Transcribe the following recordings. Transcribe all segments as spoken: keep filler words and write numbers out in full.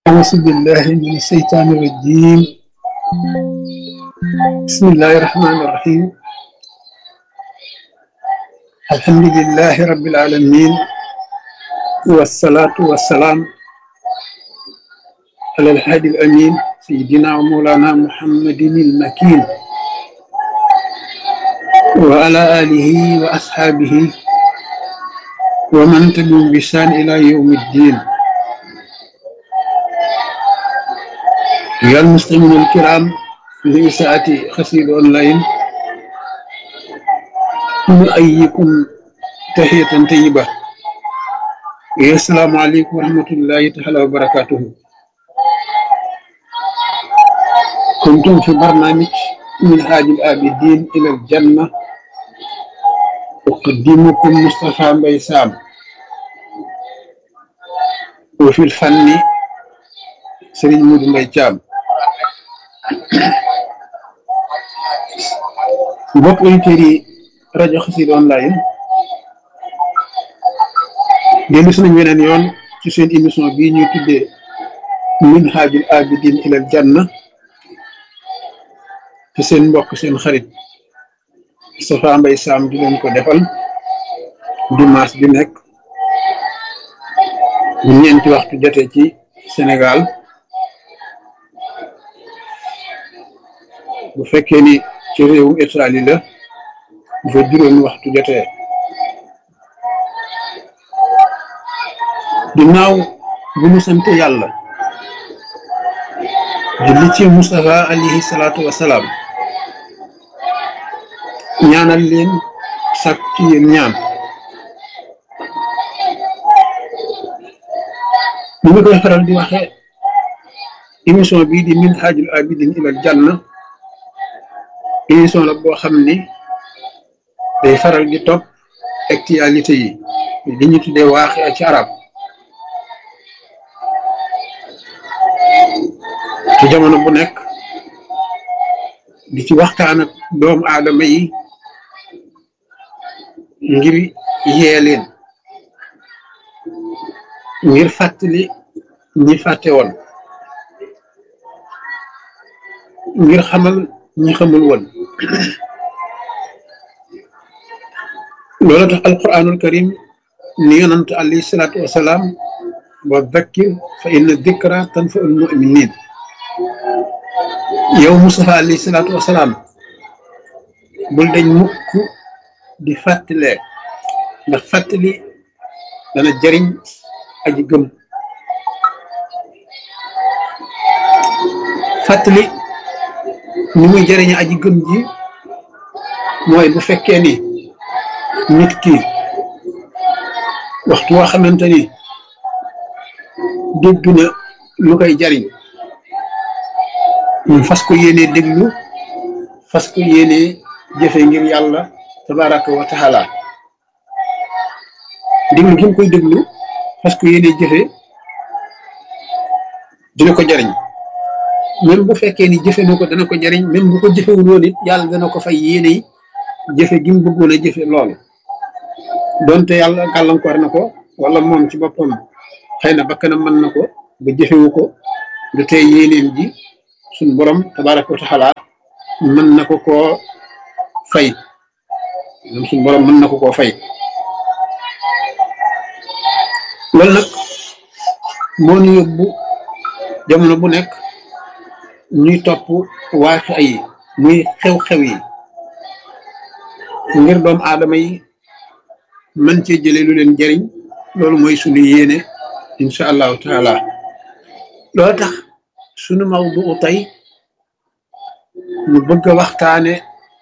أعوذ بالله من الشيطان الرجيم. بسم الله الرحمن الرحيم. الحمد لله رب العالمين، والصلاة والسلام على الهادي الأمين سيدنا ومولانا محمد المكين وعلى آله وأصحابه ومن تبعهم بإحسان إلى يوم الدين. أيها المسلمون الكرام، في إساءة خسير أونلاين نؤيكم تحية طيبة. السلام عليكم ورحمة الله تعالى وبركاته. كنتم في برنامج من هاج الآبدين إلى الجنة، أقدمكم مصطفى بيسام، وفي الفن سرين مود مبيتام. mbokk auditeurs yi rajo Xassida online dellu si nañ weneen yoon ci seen émission bii ñuy tuddee minhajul abidin ilal janna te seen mbokk seen xarit Moustapha Mbaye Sam di leen ko defal dimanche bi nekk bu ñeenti waxtu jotee ci Sénégal. bu fekkee ni ci réewum Italie la bu fa juróomi waxtu jotee. ginnaaw bu ñu sante yàlla julli ci Mustafa alayhi salaatu wasalaam, ñaanal leen sàkk ci yéen ñaan. ni ñu koy faral di waxe émission bii di minhajul abidin ilal janna émission la boo xam ni day faral di topp actualité yi li ñu tuddee waaxe ci arab ci jamono bu nekk, di ci waxtaan ak doomu aadama yi ngir yee leen, ngir fàttali ñi fàtte woon, ngir xamal ñi xamul woon. loolu tax alquranul karim ni yonant alayhi salaatu wasalaam wa dhakkir fa inna dhikra tanfa'ul mu'minin. yow Mustafa alayhi salaatu wasalaam bul dañ mukk di fàttalee, ndax fàttali dana jëriñ aji gëm. fàttali ni muy jëriñ aji gëm ji mooy bu fekkee ni nit ki waxtu woo xamante ni dégg na lu koy jariñ ñu fas ko yéenee déglu, fas ko yéenee jëfe ngir yàlla tabaraka wa taala. déglu gi mu koy déglu fas ko yéenee jëfe dina ko jariñ, même bu fekkee ni jëfe na ko dana ko jariñ, même bu ko jëfewul woon it yàlla dana ko fay yéene jëfe gi mu bëggoon a jëfe lool. donte yàlla gàllankoor na ko wala moom ci boppam xëy na bakkanam mën na ko ba jëfewu ko, du tey yéeneen ji suñ borom tabaraka wa taala mën na ko koo fay, moom suñ borom mën na ko koo fay. loolu nag moo ñu yóbbu jamono bu nekk ñuy topp waaxi ay muy xew-xew yi ngir doomu aadama yi mën cee jëlee lu leen jëriñ. loolu mooy sunu yéene incha allahu taala. loolu tax sunu mawdu tey ñu bëgg a waxtaane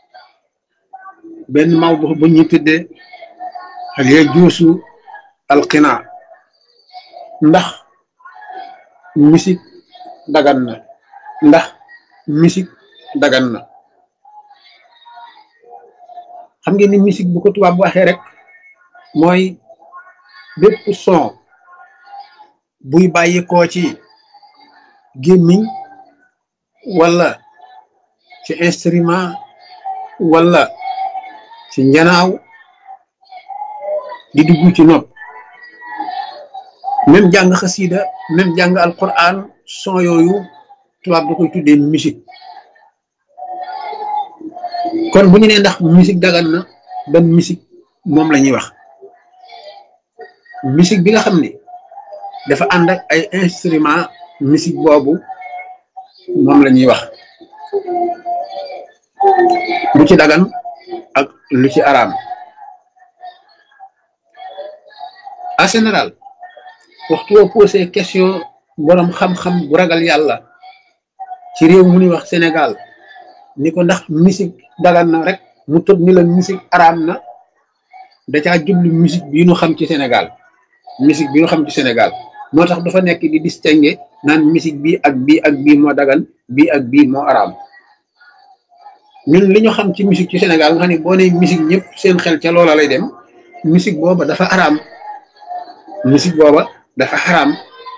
benn mawdu bu ñu tuddee hal yajuuzu alqinaa, ndax musique dagan na, ndax musique dagan na. xam ngeen ni musique bu ko tubaab bu waxee rek mooy bépp son buy bàyyi koo ci gémmiñ wala ci instrument wala ci njanaaw di dugg ci nopp. même jàng xasida même jàng alquran son yooyu tubaab da koy tuddee musique. kon bu ñu nee ndax musique dagan na ban musique moom la ñuy wax musique bi nga xam ne dafa ànd ak ay instrument musique boobu moom la ñuy wax lu ci dagan ak lu ci araam. en général waxtu woo posé question boroom xam-xam bu ragal yàlla ci réew mu ñuy wax Sénégal ni ko ndax musique dagan na rek mu tëb ni la musique araam na, da caa jublu musique bi ñu xam ci Sénégal musique bi ñu xam ci Sénégal moo tax dafa nekk di distinguer naan musique bi ak bii ak bii moo dagan bii ak bii moo araam. ñun li ñu xam ci musique ci Sénégal nga xam ne boo nee musique ñëpp seen xel ca loola lay dem, musique booba dafa araam musique booba dafa xaraam.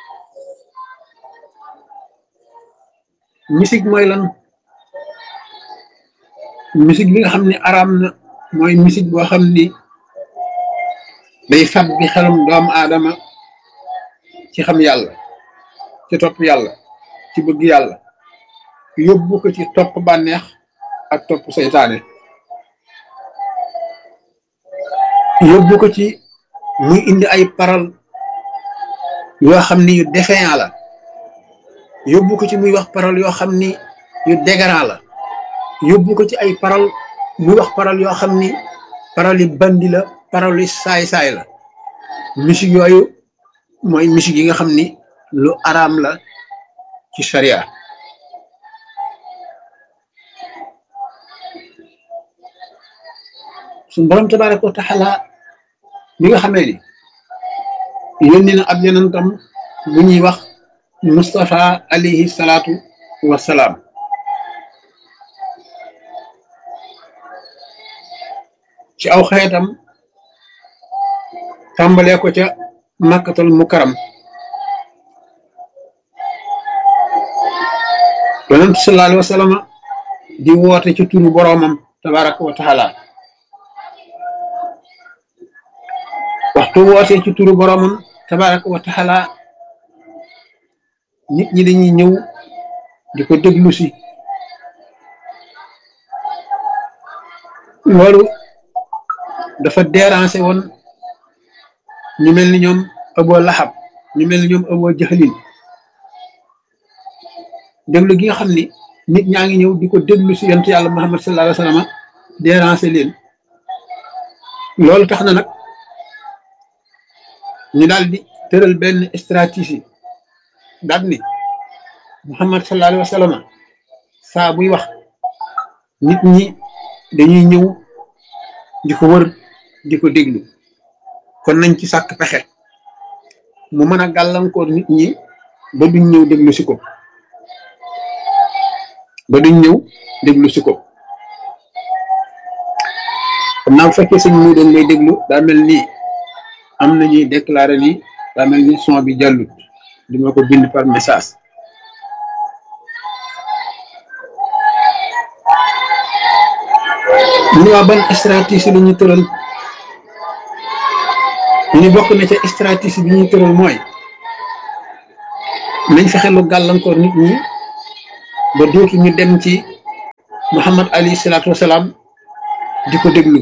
musique mooy lan? musique bi nga xam ne araam na mooy musique boo xam ni day fab bi xelum doomu aadama ci xam yàlla, ci topp yàlla, ci bëgg yàlla, yóbbu ko ci topp bànneex ak topp seytaane, yóbbu ko ci muy indi ay parole yoo xam ni yu défaillant la, yóbbu ko ci muy wax parole yoo xam ni yu dégradant la, yóbbu ko ci ay parole muy wax parole yoo xam ni parole yi bandi la, parole yi saay-saay la. musique yooyu mooy musique yi nga xam ni lu araam la ci sharia. suñu borom tabaraka wa taala bi nga xamee ni yónni na ab yonentam bu ñuy wax Mustafa alayhi salaatu wassalaam, ci aw xeetam tàmbalee ko ca Makkatul Mukarram. yonent sallallahu alayhi wa sallam di woote ci turu boroomam tabaraka wa taala. waxtu wootee ci turu boroomam tabaraka wa taala nit ñi dañuy ñëw di ko déglu si. loolu dafa déranger woon ñu mel ni ñoom Abu Lahab, ñu mel ni ñoom Abu Jahlin. déglu gi nga xam ni nit ñaa ngi ñëw di ko déglu si yonent yàlla Muhammad sallallahu alayhi wa sallam déranger leen. loolu tax na nag ñu daal di tëral benn stratégie daal ni Muhammad sallallahu alayhi wa sallam saa buy wax nit ñi dañuy ñëw di ko wër di ko déglu, kon nañ ci sàkk pexe mu mën a gàllankoor nit ñi ba duñ ñëw déglu si ko ba duñ ñëw déglu si ko. xam naa bu fekkee sëñ mu doon lay déglu daa mel ni am na ñuy déclaré ni daa mel ni son bi jàllut, dima ko bind par message. ñu ni waa ban stratégie la ñu tëral, ñu ni bokk na ca stratégie bi ñuy tëral mooy nañ fexe lu gàllankoor nit ñi ba dootu ñu dem ci Muhammad alayhi salaatu wasalaam di ko déglu.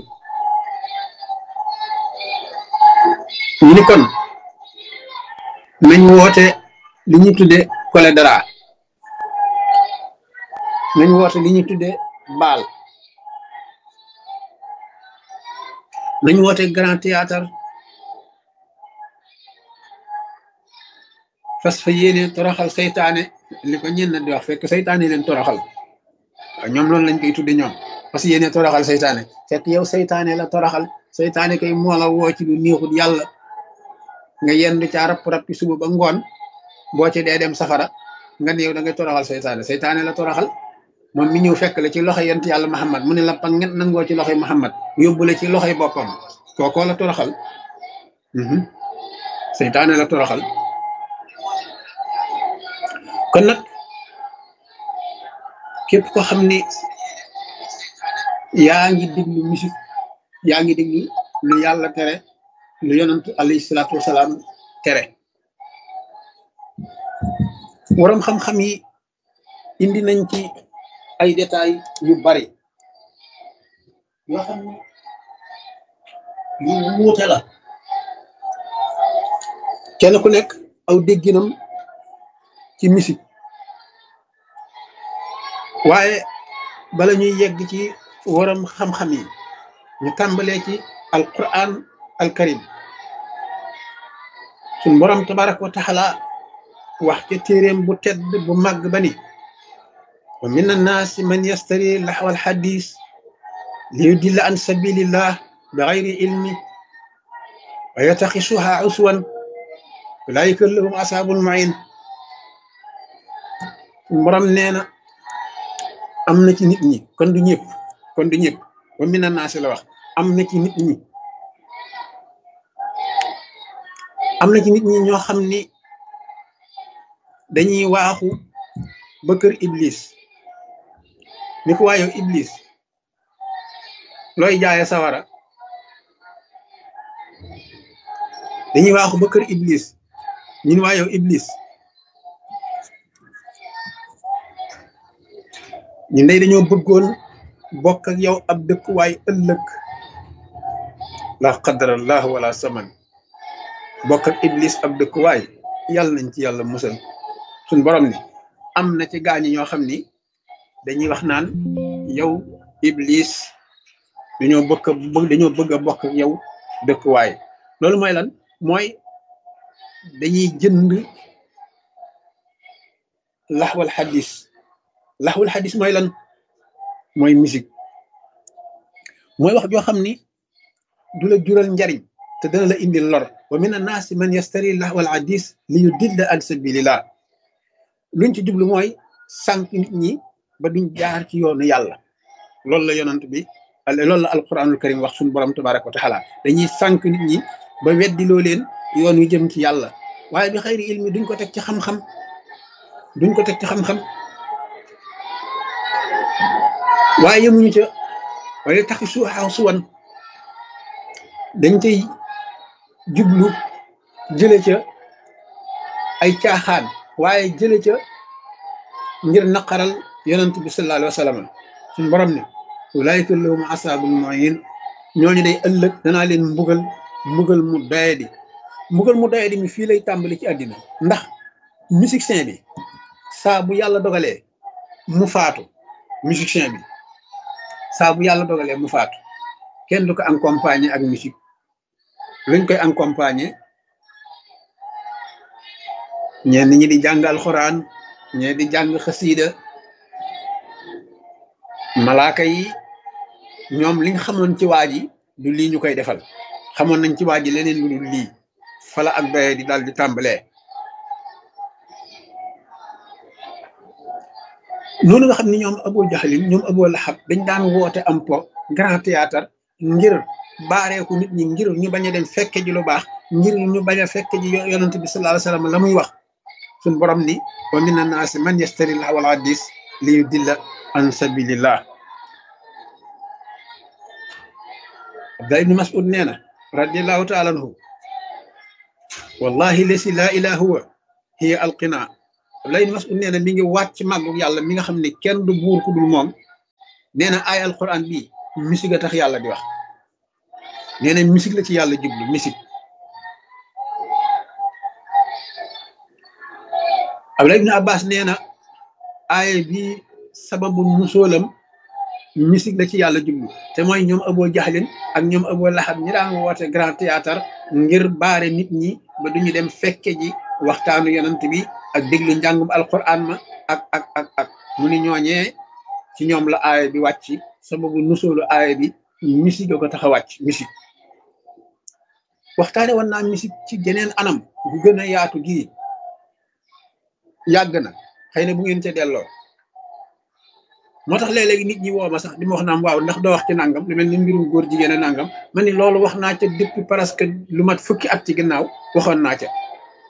ñu ni kon nañ woote li ñuy tudde cholédara, nañ woote li ñuy tudde baal, nañ woote grand théâtre, fas fa yéene toroxal seytaane, li ko ñenn di wax fekk seytaane leen toroxal, waaw ñoom loolu lañ koy tudde ñoom, fas yéene toroxal seytaane fekk yow seytaane la toroxal. seytaane kay moo la woo ci lu neexut yàlla nga yendu ca rapp rappi suba ba ngoon, boo ci dee dem safara nga ne yow da ngay toroxal seytaane. seytaane la toroxal moom mi ñëw fekk la ci loxoy yent yàlla Muhammad mu ne la pa nget nangoo ci loxoy Muhammad yóbbu la ci loxoy boppam, kookoo la toroxal. seytaane la toroxal. kon nag képp ko xam ni yaa ngi déglu musique, yaa ngi déglu lu yàlla tere, lu yonantu alayhi salaatu wasalaam tere, waram xam-xam yi indi nañ ci ay détails yu bari yoo xam ne yu wuute la kenn ku nekk aw dégginam ci musique waaye bala ñuy yegg ci waram xam-xam yi ñu tàmbalee ci alquran alkarim suñ borom tabaraka wa taala wax ca téeréem bu tedd bu màgg ba ni wa min annaasi man yastari laxwa alxadis li yudilla an sabilillah bi gayri ilmi wa yataxisuha uswan ulaika lahum asaabul main suñ borom nee na am na ci nit ñi kon du ñëpp kon du ñëpp wa min annaasi la wax am na ci nit ñi am na ci nit ñi ñoo xam ni dañuy waaxu ba kër iblis ni ko waayow iblis looy jaaye sawara dañuy waaxu ba kër iblis ñun waayow iblis ñun day dañoo bëggoon bokk ak yow ab dëkkuwaay ëllëg la qadarallah wala saman bokk ak iblis ab dëkkuwaay yàlla nañ ci yàlla musal suñ borom ni am na ci gaañi ñoo xam ni dañuy wax naan yow iblis dañoo bëgg dañoo bëgg a bokk ak yow dëkkuwaay loolu mooy lan mooy dañuy jënd laxwal xadis laxwal xadis mooy lan mooy musique mooy wax joo xam ni du la jural njariñ te dana la indil lor wa min annaasi man yastari laxwal xadis li yudilla an sabilillah luñ ci jublu mooy sànq nit ñi ba duñ jaar ci yoonu yàlla loolu la yonant bi loolu la alquranul karim wax suñu borom tabaraka wa taala dañuy sànq nit ñi ba weddiloo leen yoon wi jëm ci yàlla waaye bi xayri ilmi duñ ko teg ci xam-xam duñ ko teg ci xam-xam waaye yemuñu ca waaye taxi suuxaaw suwan dañ cay jublu jële ca ay caaxaan waaye jële ca ngir naqaral yonent bi sallallahu alayhi wa sallam suñu borom ne ulaayika lahum asaabul muhin ñooñu day ëllëg danaa leen mbugal mbugal mu doyadi mbugal mu doyadi mi fii lay tàmbali ci àddina ndax musicien bi saa bu yàlla dogalee mu faatu musicien bi saa bu yàlla dogalee mu faatu kenn du ko accompagner ak musique luñ koy accompagner ñenn ñi di jàng alxuraan ñee di jàng xasiida malaaka yi ñoom liñ xamoon ci waa ji du lii ñu koy defal xamoon nañ ci waa ji leneen lu dul lii fala ak doye di daal di tàmbalee noonu nga xam ni ñoom Abu Jahlin ñoom Abu Lahab dañ daan woote am po grand théâtre ngir baareeku nit ñi ngir ñu bañ a dem fekke ji lu baax ngir ñu bañ a fekke ji yonent bi sallallahu alayhi wasallam la muy wax suñ borom ni wa mina naasi man yastari lahwal hadis li yudilla an sabilillah Abdullah ibn Mas'ud nee na radiyallahu taala anhu wallahi lasi la ilaha huwa hiya alqina Abdullah ibn Mas'ud nee na mi ngi waat ci màggu yàlla mi nga xam ne kenn du buur ku dul moom nee na ay alquran bii musique a tax yàlla di wax nee na musique la ci yàlla jublu musique Abdullah ibn Abbas nee na aaya bi sababu musóolam musique la ci yàlla jublu te mooy ñoom Abu Jahlin ak ñoom Abu Lahab ñi daan woote grand théâtre ngir baare nit ñi ba duñu dem fekke ji waxtaanu yonent bi ak déglu njàngum alquran ma ak ak ak ak mu ni ñooñee ci ñoom la aaya bi wàcc sababu nusóolu aaya bi musique ko tax a wàcc musique waxtaane woon naa musique ci geneen anam bu gën a yaatu gii yàgg na xëy na bu ngeen ca delloo moo tax léeg-léegi nit ñi woo ma sax di ma wax naam waaw ndax doo wax ci nangam lu mel ni mbirum góor jigéen a nangam ma ni loolu wax naa ca depuis presque lu mat fukki at ci ginnaaw waxoon naa ca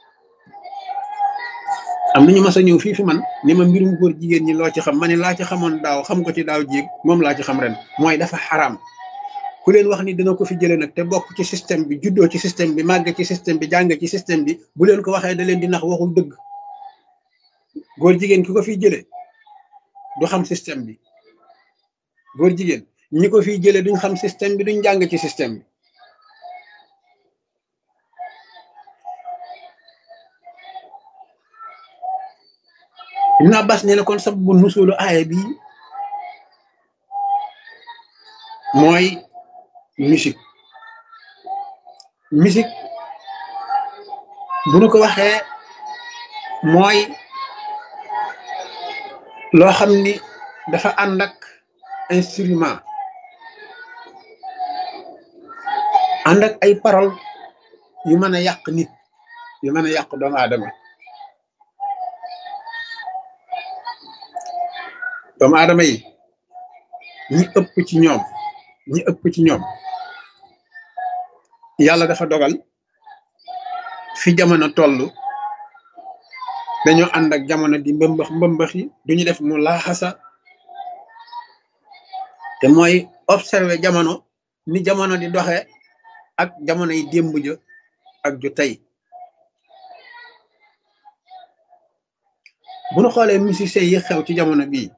am nañu mas a ñëw fii fi man ni ma mbirum góor jigéen ñi loo ci xam ma ni laa ci xamoon daaw xam ko ci daaw jéeg moom laa ci xam ren mooy dafa xaraam ku leen wax ni dina ko fi jële nag te bokk ci système bi juddoo ci système bi màgg ci système bi jàng ci système bi bu leen ko waxee da leen di nax waxul dëgg góor jigéen ki ko fiy jële du xam système bi góor jigéen ñi ko fiy jële duñ xam système bi duñ jàng ci système bi Ibn Abbas nee na kon sababu nusulu aaya bi mooy musique musique bu nu ko waxee mooy loo xam ni dafa ànd ak instrument ànd ak ay parole yu mën a yàq nit yu mën a yàq doomu aadama doomu aadama yi ñi ëpp ci ñoom ñi ëpp ci ñoom yàlla dafa dogal fi jamono toll dañoo ànd ak jamono di mbëmbax mbëmbax yi duñu def mu laaxasa te mooy observer jamono ni jamono di doxe ak jamono yi démb ja ak ju tey bu nu xoolee musiciens yi xew ci jamono bii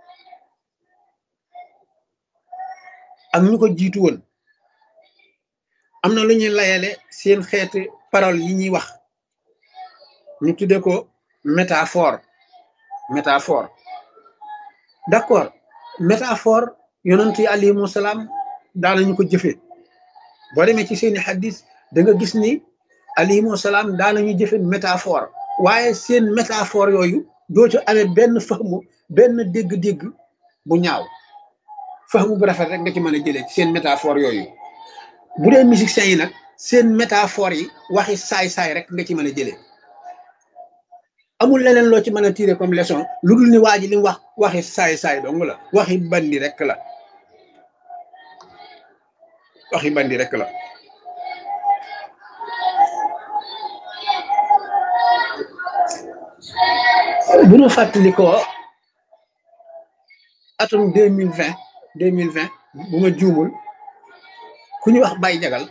ak ñu ko jiitu woon am na lu ñuy layale seen xeeti parole yi ñuy wax ñu tudde ko métaphore métaphore d'accord métaphore yonent yi alayhimu salaam daanañu ko jëfe boo demee ci seeni xaddis da nga gis ni alayhimu salaam daanañu jëfe métaphore waaye seen métaphore yooyu doo ci amee benn fahmu benn dégg-dégg bu ñaaw fahmu bu rafet rek nga ci mën a jëlee ci seen métaphore yooyu bu dee musiciens yi nag seen métaphore yi waxi saay-saay rek nga ci mën a jëlee amul leneen loo ci mën a tirer comme leçon lu dul ni waa ji li mu wax waxi saay-saay dong la waxi bandi rek la waxi bandi rek la bu ñu fàttali ko atum deux mille vingt deux mille vingt bu ma juumul ku ñu wax Baye Jagal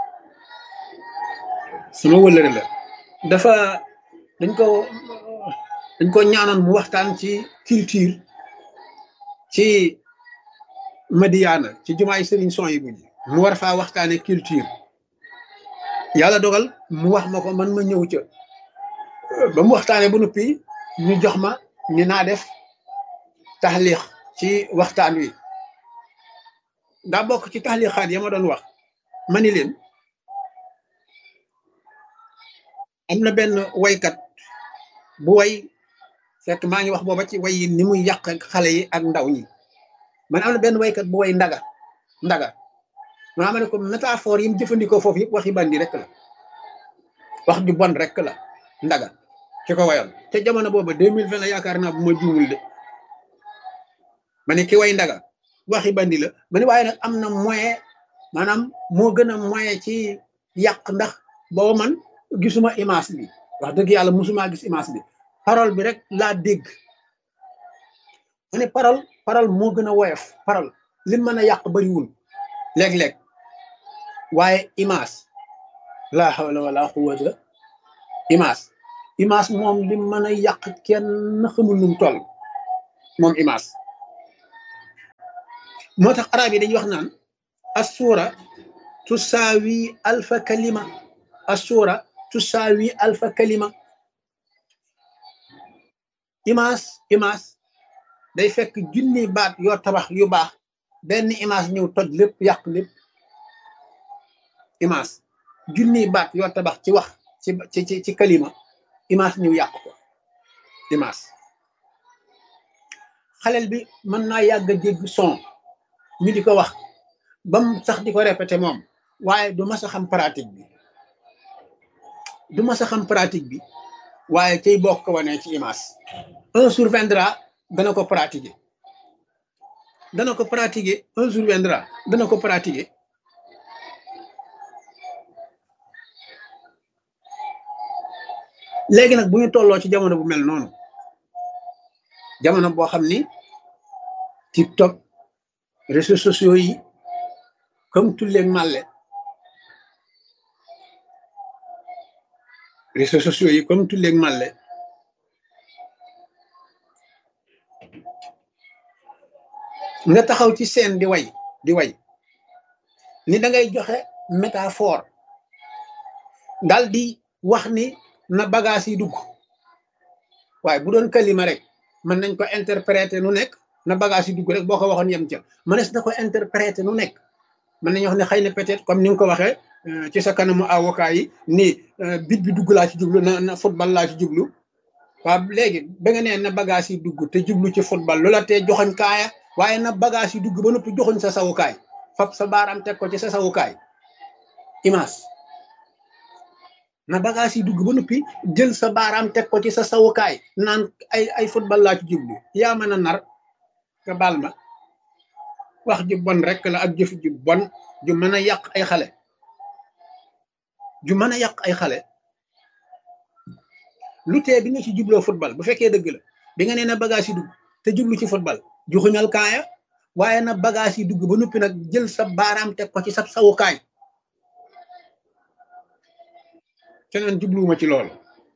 sama wëllëre la dafa dañ ko dañ ko ñaanoon mu waxtaan ci culture ci Madiana ci jumaay Serigne Souhaïbou ji mu war faa waxtaane culture yàlla dogal mu wax ma ko man ma ñëw ca ba mu waxtaane bu noppi ñu jox ma ni naa def taxliix ci waxtaan wi daa bokk ci taxliixaat ya ma doon wax ma ni leen am na benn waykat bu way fekk maa ngi wax booba ci way yi ni muy yàq xale yi ak ndaw ñi man am na benn waykat bu way ndaga ndaga maa ma ne ko métaphore yi mu jëfandikoo foofu yëpp waxi bandi rek la wax ju bon rek la ndaga ki ko wayoon te jamono booba deux mille vingt la yaakaar naa bu ma juumul de ma ne ki way ndaga waxi bandi la ma ne waaye nag am na moyen maanaam moo gën a moyen ci yàq ndax booba man gisuma image bi wax dëgg yàlla musuma gis image bi parole bi rek laa dégg ma ne parole parole moo gën a woyof parole lim mën a yàq bariwul léeg-léeg waaye image laa hawla wala quwwata image image moom lim mën a yàq kenn xamul num toll moom image moo tax arab yi dañuy wax naan assuura tusaawi alfa kalima assuura tusaawi alfa kalima image image day fekk junni baat yoo tabax yu baax benn image ñëw toj lépp yàq lépp image junni baat yoo tabax ci wax ci ci ci kalima image ñëw yàq ko image xalel bi mën naa yàgg a dégg son ñu di ko wax bam sax di ko répété moom waaye du mas a xam pratique bi du mas a xam pratique bi waaye cay bokk ko wane ci image un jour viendra dana ko pratiquer dana ko pratiquer un jour viendra dana ko pratiquer léegi nag bu ñu tolloo ci jamono bu mel noonu jamono boo xam ni TikTok réseaux sociaux yi comme tulleeg màlle réseaux sociaux yi comme tulleeg màlle nga taxaw ci scène di way di way ni da ngay joxe métaphore dal di wax ni na bagage yi dugg waaye bu doon kalima rek mën nañ ko interpréter nu nekk na bagage yi dugg rek boo ko waxoon yem ca mënees na ko interpréter nu nekk mën nañu wax ne xëy na peut-être comme ni nga ko waxee ci sa kanamu avocat yi ni bit bi dugg laa ci jublu na na football laa ci jublu waaw léegi ba nga nee na bagage yi dugg te jublu ci football loola tee joxoñ kaaya waaye na bagage yi dugg ba noppi joxoñ sa sawukaay fab sa baaraam teg ko ci sa sawukaay image na bagage yi dugg ba noppi jël sa baaraam teg ko ci sa sawukaay naan ay ay football laa ci jublu yaa mën a nar nga baal ma wax ju bon rek la ak jëf ju bon ju mën a yàq ay xale ju mën a yàq ay xale lu tee bi nga ci jubloo football bu fekkee dëgg la bi nga nee na bagage yi dugg te jublu ci football juxuñal kaaya waaye na bagage yi dugg ba noppi nag jël sa baaraam teg ko ci sa sawukaay keneen jubluwuma ci loolu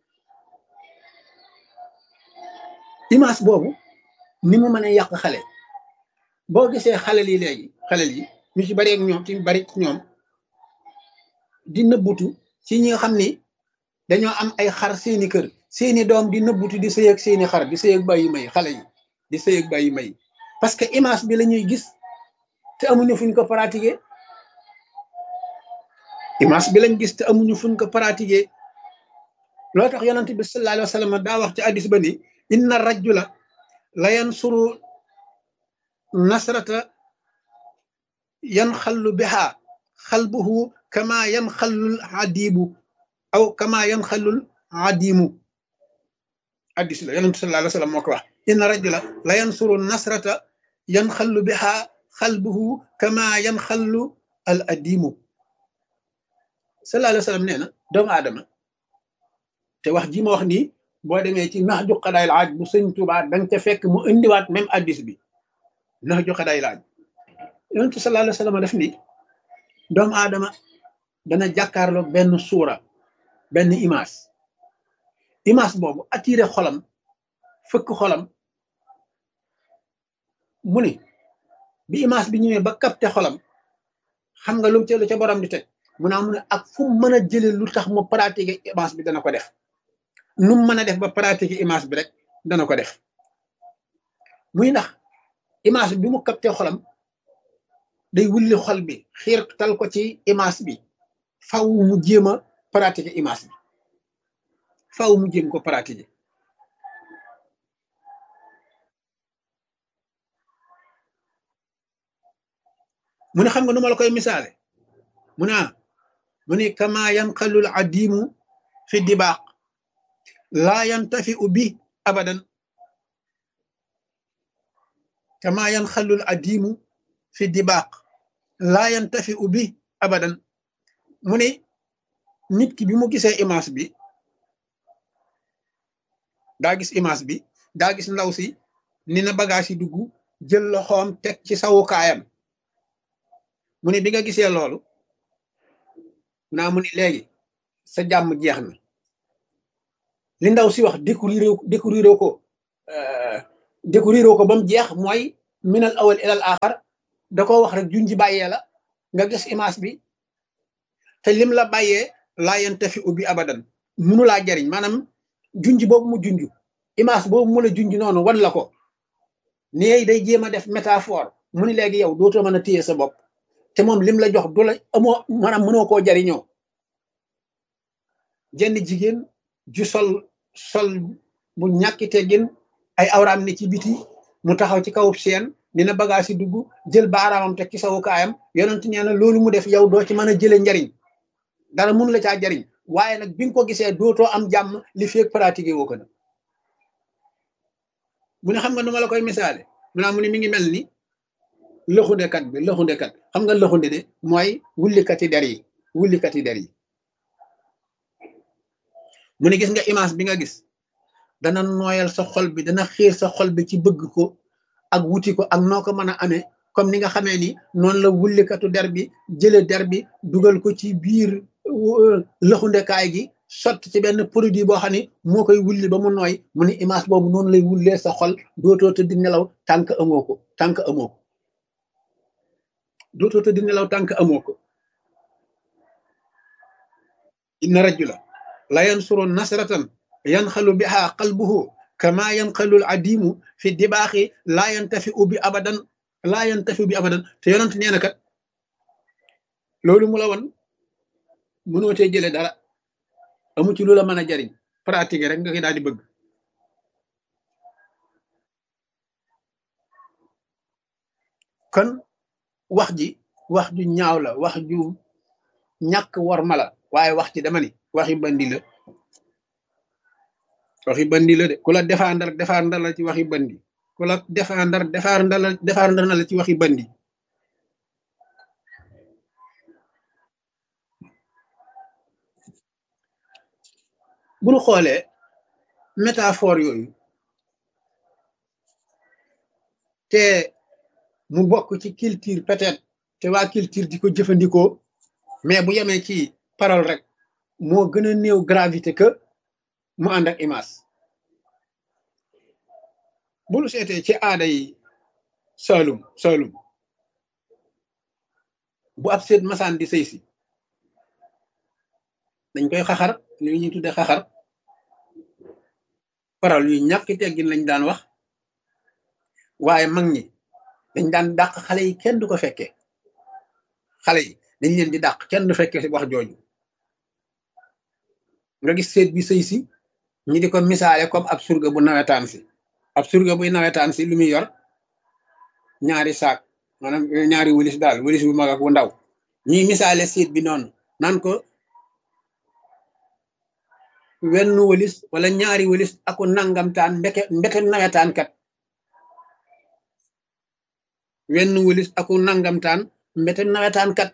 image boobu ni mu mën a yàq xale boo gisee xalel yi léegi xalel yi ñu ci bari ak ñoom ci bari ci ñoom di nëbbutu ci ñi nga xam ni dañoo am ay xar seeni kër seeni doom di nëbbutu di sëy ak seeni xar di sëy ak bàyyi may xale yi di sëy ak bàyyi may parce que image bi la ñuy gis te amuñu fuñ ko pratiquer image bi lañ gis te amuñu fuñ ko pratiquer loo tax yonent bi sallallahu alayhi wa sallam daa wax ci hadis ba ni inna rajula la yansuru nasrata yanxallu biha xalbuhu kama yanxallul adibu aw kama yanxallul adimu hadis la yonent sallallahu alayhi wa sallam moo ko wax inna rajula la yansuru nasrata yanxallu biha xalbuhu kama yanxallu al adimu sallallahu alayhi wa sallam nee na doomu aadama te wax ji ma wax nii boo demee ci nax ju xadaayil aaj bu sëñ Tuubaa danga ca fekk mu indiwaat même addis bi nax ju xadaayil aaj yonent sallallahu alayhi wa sallam def ni doomu aadama dana jàkkaarloog benn suura benn image image boobu attiré xolam fëkk xolam mu ni bi image bi ñëwee ba capté xolam xam nga lu mu ca lu ca borom di teg mu naa mu ne ak fu mu mën a jële lu tax mu pratiquer image bi dana ko def nu mu mën a def ba pratiquer image bi rek dana ko def muy ndax image bi mu capté xolam day wulli xol bi xiirtal ko ci image bi faw mu jéem a pratiquer image bi faw mu jéem ko pratiquer mu ne xam nga nu ma la koy misaale mu ne mu ne kama yanqalul adimu fi dibaq laa yantafi u bi abadan kama yanqalul adimu fi dibaq laa yantafi u bi abadan mu ne nit ki bi mu gisee image bi daa gis image bi daa gis ndaw si ni na bagage yi dugg jël loxoom teg ci sawukaayam mu ne bi nga gisee loolu naa mu ni léegi sa jàmm jeex na li ndaw si wax découvrir découvrir ko découvrir ko ba mu jeex mooy minal awal ilal axar da ko wax rek junji bàyyee la nga gis image bi te lim la bàyyee laa yantafi ubbi abadan munu laa jariñ maanaam junj boobu mu junj image boobu mu la junj noonu wan la ko nii day jéem a def métaphore mu ni léegi yow dootoo mën a téye sa bopp te moom lim la jox du la amoo maanaam mënoo koo jariñoo jenn jigéen ju sol sol bu ñàkki teggin ay awraam ne ci biti mu taxaw ci kaw seen dina bagage yi dugg jël baaraamam teg ci sawukaayam yonent nee na loolu mu def yow doo ci mën a jële njariñ dara mënu la caa jariñ waaye nag bi nga ko gisee dootoo am jàmm li feeg pratiqué woo ko nag mu ne xam nga nu ma la koy misaale mu naa mu ne mi ngi mel ni lëxundekat bi lëxundekat xam nga lëxunde de mooy wullikati der yi wullikati der yi mu ne gis nga image bi nga gis dana nooyal sa xol bi dana xiir sa xol bi ci bëgg ko ak wuti ko ak noo ko mën a amee comme ni nga xamee ni noonu la wullikatu der bi jële der bi dugal ko ci biir lëxundekaay gi sotti ci benn produit boo xam ne moo koy wulli ba mu nooy mu ni image boobu noonu lay wullee sa xol dootoo tëdd nelaw tànk amoo ko tànk amoo ko dootoo tëdd nelaw tànk amoo ko inna rajula la yansuru nasratan yanxalu biha qalbuhu kama yanxalu al adimu fi dibaaxi laa yantafi u bi abadan laa yantafi u bi abadan te yonent nee na kat loolu mu la wan mënoo cee jële dara amu ci lu la mën a jariñ pratique rek nga koy daal di bëgg kon wax ji wax ju ñaaw la wax ju ñàkk war ma la waaye wax ci dama ni waxi bandi la waxi bandi la de ku la défendre défendre la ci waxi bandi ku la défendre défendre la défendre na la ci waxi bandi bu ñu xoolee métaphore yooyu te mu bokk ci culture peut-être te waa culture di ko jëfandikoo mais bu yemee ci parole rek moo gën a néew gravité que mu ànd ak image bu ñu seetee ci aada yi Saalum Saalum bu ab seet masaan di sëy si dañ koy xaxar li ñuy tudde xaxar parole yu ñàkki teggin lañ daan wax waaye mag ñi dañ daan dàq xale yi kenn du ko fekkee xale yi dañ leen di dàq kenn du fekkee wax jooju nga gis seet bi sëy si ñi di ko misaale comme ab surga bu nawetaan si ab surga buy nawetaan si lu muy yor ñaari saak maanaam ñaari wëlis daal wëlis bu mag ak bu ndaw ñuy misaale seet bi noonu naan ko wenn wëlis wala ñaari wëlis aku nangamtaan mbeke mbeke nawetaan kat wenn wëlis aku nangamtaan mbete nawetaan kat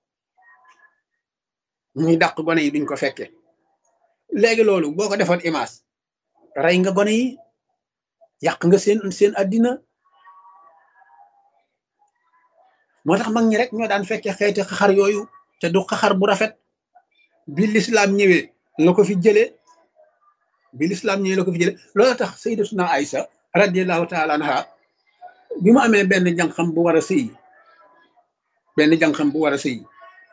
ñuy dàq gone yi duñ ko fekke léegi loolu boo ko defoon image rey nga gone yi yàq nga seen seen addina moo tax mag ñi rek ñoo daan fekke xeeti xaxar yooyu te du xaxar bu rafet bi lislaam ñëwee la ko fi jëlee bi lislaam ñëwee la ko fi jëlee loolu tax sayyidatuna Aïsa radiyallahu taala anha bi mu amee benn jànqam bu war a sëy benn jànqam bu war a sëy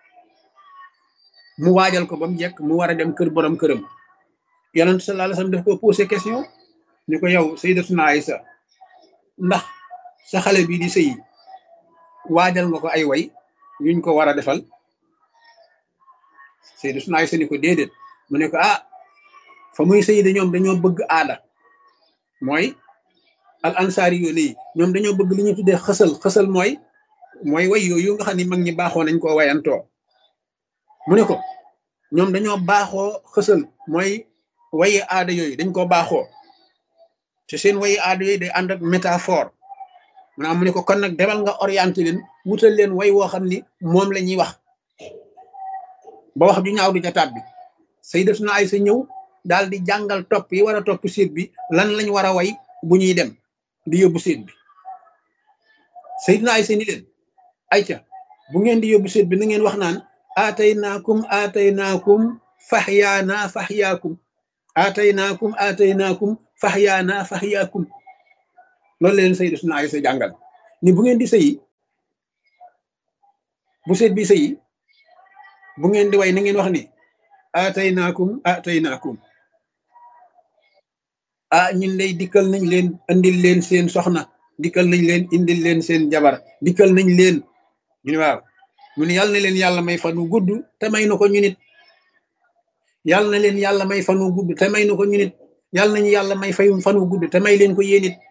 mu waajal ko ba mu jekk mu war a dem kër borom këram yonent sallallahu alayhi wasallam daf ko posé question ni ko yow sayyidatuna Aïsa ndax sa xale bii di sëy waajal nga ko ay way yuñ ko war a defal sayyidatuna Aïsa ni ko déedéet mu ne ko ah fa muy sëy de ñoom dañoo bëgg aada mooy al ansaari yu nii ñoom dañoo bëgg li ñu tuddee xësal xësal mooy mooy way yooyu nga xam ne mag ñi baaxoo nañ koo wayantoo mu ne ko ñoom dañoo baaxoo xësal mooy wayi aada yooyu dañ koo baaxoo te seen wayi aada yooyu day ànd ak métaphore maanaam mu ne ko kon nag demal nga orienté leen wutal leen way woo xam ni moom la ñuy wax ba wax ju ñaaw du ca tàbbi sayyidatuna Aysa ñëw daal di jàngal topp yi war a topp séet bi lan lañ war a way bu ñuy dem di yóbbu séet bi sayyidatuna Aysa ni leen ayca bu ngeen di yóbbu séet bi na ngeen wax naan aataynaakum aataynaakum faxyaana faxyaakum aataynaakum aataynaakum faxyaana faxyaakum loolu leen sayyidatuna Aysa jàngal ni bu ngeen di sëyi bu seet bi sëyi bu ngeen di way na ngeen wax ni aataynaakum aataynaakum ah ñun lay dikkal nañ leen indil leen seen soxna dikkal nañ leen indil leen seen jabar dikkal nañ leen ñu ne waaw mu ne yàlla na leen yàlla may fan wu gudd te may na ko ñu nit yàlla na leen yàlla may fan wu gudd te may na ko ñu nit yàlla nañu yàlla may fay fan wu gudd te may leen ko yéen it